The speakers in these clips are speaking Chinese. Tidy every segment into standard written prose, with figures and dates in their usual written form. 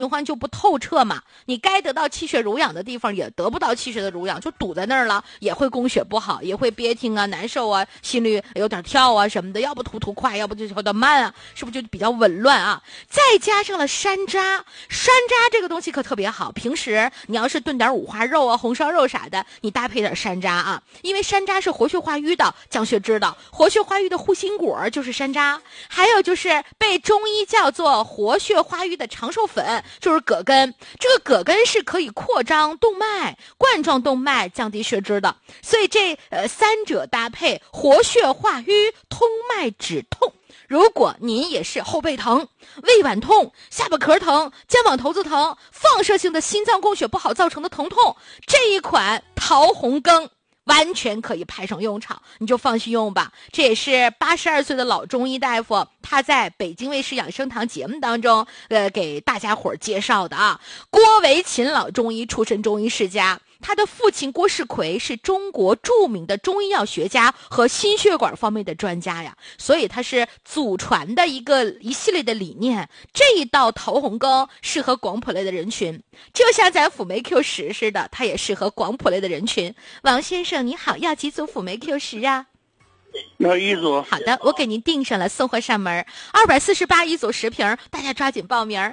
循环就不透彻嘛，你该得到气血濡养的地方也得不到气血的濡养，就堵在那儿了，也会供血不好，也会憋挺啊、难受啊，心率有点跳啊什么的，要不突快，要不就有点慢啊，是不是就比较紊乱啊？再加上了山楂，山楂这个东西可特别好，平时你要是炖点五花肉啊、红烧肉啥的，你搭配点山楂啊，因为山楂是活血化瘀的，降血脂的，活血化瘀的护心果就是山楂，还有就是被中医叫做活血化瘀的长寿粉。就是葛根，这个葛根是可以扩张动脉、冠状动脉、降低血脂的，所以这三者搭配，活血化瘀、通脉止痛。如果您也是后背疼、胃脘痛、下巴壳疼、肩膀头子疼、放射性的心脏供血不好造成的疼痛，这一款桃红羹完全可以派上用场，你就放心用吧。这也是82岁的老中医大夫，他在北京卫视养生堂节目当中给大家伙介绍的啊。郭维勤老中医出身中医世家，他的父亲郭世奎是中国著名的中医药学家和心血管方面的专家呀，所以他是祖传的一系列的理念。这一道桃红羹适合广谱类的人群，就像咱辅酶 Q10似的，它也适合广谱类的人群。王先生你好，要几组辅酶 Q10啊？ 要1组。 好的，我给您订上了，送货上门，248一组10瓶，大家抓紧报名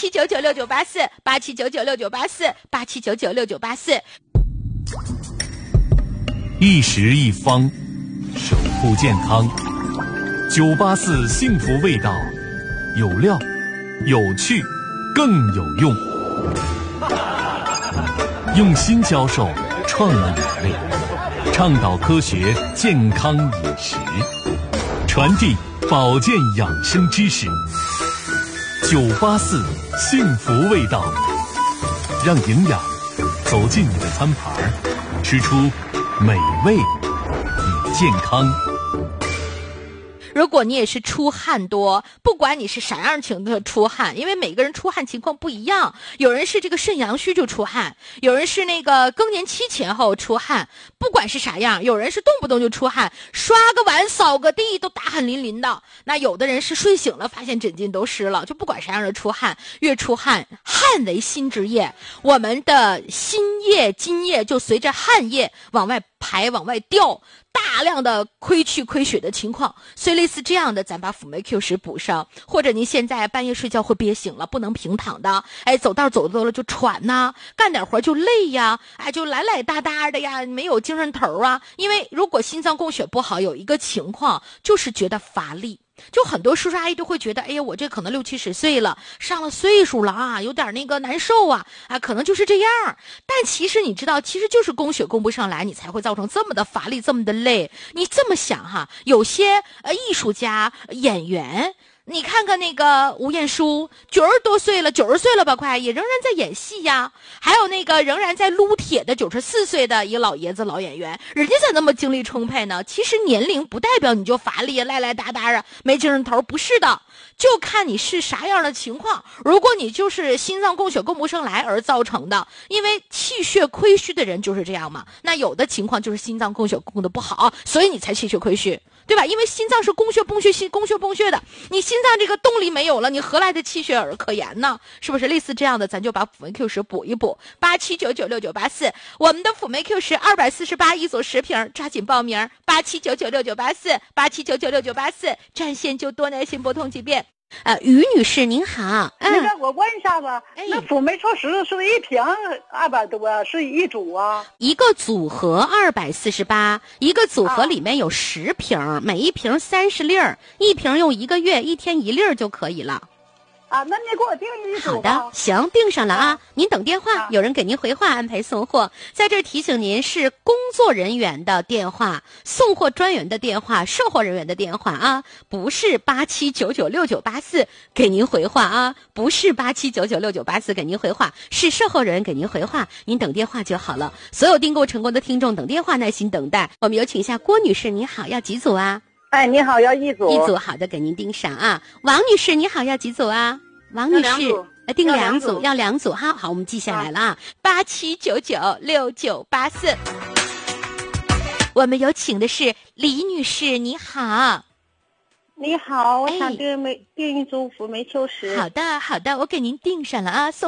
，87996984，87996984，87996984。 一食一方，守护健康。984幸福味道，有料、有趣、更有用。用心教授创意美味，倡导科学健康饮食，传递保健养生知识。984幸福味道，让营养走进你的餐盘，吃出美味与健康。 如果你也是出汗多，不管你是啥样情况出汗，因为每个人出汗情况不一样，有人是这个肾阳虚就出汗，有人是那个更年期前后出汗，不管是啥样，有人是动不动就出汗，刷个碗扫个地都大汗淋淋的，那有的人是睡醒了发现枕巾都湿了，就不管啥样的出汗，越出汗，汗为心之液，我们的心液、津液就随着汗液往外排往外掉，大量的亏血的情况，所以类似这样的咱把辅酶 Q10补上，或者您现在半夜睡觉会憋醒了，不能平躺的，走道走多了就喘呐，干点活就累呀，就懒哒哒的呀，没有精神头啊。因为如果心脏供血不好，有一个情况就是觉得乏力。就很多叔叔阿姨都会觉得，哎呀，我这可能60、70岁了，上了岁数了啊，有点那个难受啊，可能就是这样。但其实你知道，其实就是供血供不上来，你才会造成这么的乏力，这么的累。你这么想哈，有些艺术家、演员。你看看那个吴彦姝，90多岁了，90岁了吧，快也仍然在演戏呀。还有那个仍然在撸铁的94岁的一个老爷子老演员，人家咋那么精力充沛呢？其实年龄不代表你就乏力啊、赖哒哒啊、没精神头，不是的，就看你是啥样的情况。如果你就是心脏供血供不上来而造成的，因为气血亏虚的人就是这样嘛。那有的情况就是心脏供血供的不好，所以你才气血亏虚。对吧？因为心脏是供血泵血的，你心脏这个动力没有了，你何来的气血而可言呢？是不是类似这样的？咱就把辅酶 Q10补一补，87996984，我们的辅酶 Q10 248一组10瓶，抓紧报名，87996984，87996984，占线就多，耐心拨通几遍。于女士您好， 那个我问一下子，那辅酶 Q10是一瓶200多，是一组啊？ 一个组合248，一个组合里面有10瓶，每一瓶30粒儿，一瓶用1个月，1天1粒儿就可以了。 那你给我订一组吧。 好的，行，订上了啊。您等电话，有人给您回话安排送货。在这儿提醒您，是工作人员的电话，送货专员的电话，售货人员的电话啊，不是87996984给您回话啊，不是87996984给您回话，是售后人员给您回话，您等电话就好了。所有订购成功的听众等电话，耐心等待。我们有请一下郭女士，你好，要几组啊？ 你好，要一组。 一组，好的，给您订上啊。王女士，你好，要几组啊？王女士，订2组，要2组哈。好，我们记下来了啊。87996984。我们有请的是李女士，你好。 你好，我想订一组辅酶秋实。 好的，我给您订上了啊，送